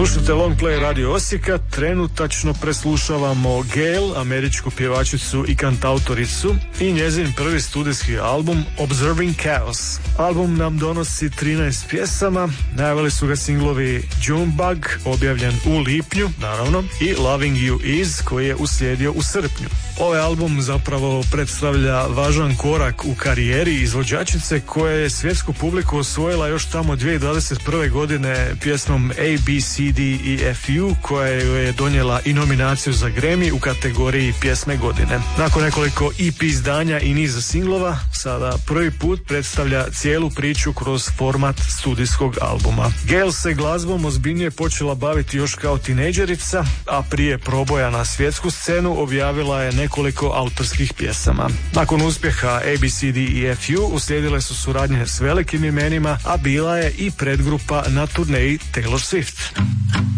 Slušajte Long Play Radio Osijeka, trenutačno preslušavamo Gayle, američku pjevačicu i kantautoricu, i njezin prvi studijski album Observing Chaos. Album nam donosi 13 pjesama, najavili su ga singlovi Junebug, objavljen u lipnju, naravno, i Loving You Is, koji je uslijedio u srpnju. Ovaj album zapravo predstavlja važan korak u karijeri izvođačice koja je svjetsku publiku osvojila još tamo 2021. godine pjesmom A, B, C, D, E, F, U, koja je donijela i nominaciju za Grammy u kategoriji pjesme godine. Nakon nekoliko EP izdanja i niza singlova, sada prvi put predstavlja cijelu priču kroz format studijskog albuma. Gayle se glazbom ozbiljnije počela baviti još kao tinejdžerica, a prije proboja na svjetsku scenu objavila je nekoliko autorskih pjesama. Nakon uspjeha A, B, C, D, E, F, U uslijedile su suradnje s velikim imenima, a bila je i predgrupa na turneji Taylor Swift.